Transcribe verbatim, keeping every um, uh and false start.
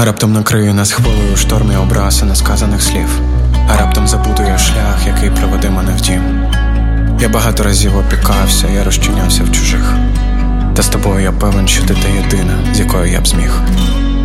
А раптом накриє нас хвилею шторм і образ і несказаних слів. А раптом забуду я шлях, який приведе мене в дім. Я багато разів опікався, я розчинявся в чужих. Та з тобою я певен, що ти та єдина, з якою я б зміг